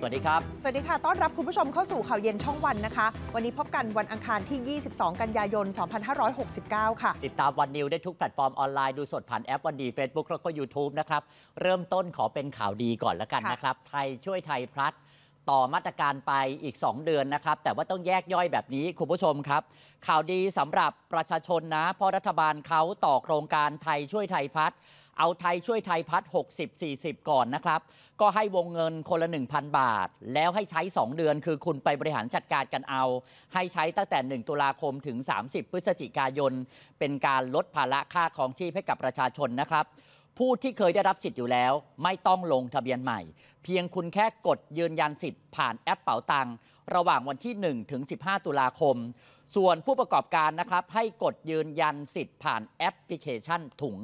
วัสดีครับสวัสดีค่ะต้อนรับคุณผู้ชมเข้าสู่ข่าวเย็นช่องวันนะคะวันนี้พบกันวันอังคารที่ 22 กันยายน 2569 ค่ะติดตามวันนิวได้ทุกแพลตฟอร์มออนไลน์ดูสดผ่านแอปวันดี Facebook แล้วก็ YouTube นะครับเริ่มต้นขอเป็นข่าวดีก่อนแล้วกันนะครับไทยช่วยไทยพลัดต่อมาตรการไปอีก2 เดือนนะครับแต่ว่าต้องแยกย่อยแบบนี้คุณผู้ชมครับข่าวดีสำหรับประชาชนนะเพราะรัฐบาลเขาต่อโครงการไทยช่วยไทยพัฒน์เอาไทยช่วยไทยพัฒน์60-40 ก่อนนะครับก็ให้วงเงินคนละ 1,000 บาทแล้วให้ใช้2 เดือนคือคุณไปบริหารจัดการกันเอาให้ใช้ตั้งแต่1 ตุลาคมถึง30 พฤศจิกายนเป็นการลดภาระค่าครองชีพให้กับประชาชนนะครับผู้ที่เคยได้รับสิทธิ์อยู่แล้วไม่ต้องลงทะเบียนใหม่เพียงคุณแค่กดยืนยันสิทธิ์ผ่านแอปเป๋าตังระหว่างวันที่1ถึง15 ตุลาคมส่วนผู้ประกอบการนะครับให้กดยืนยันสิทธิ์ผ่านแอปพลิเคชันถุง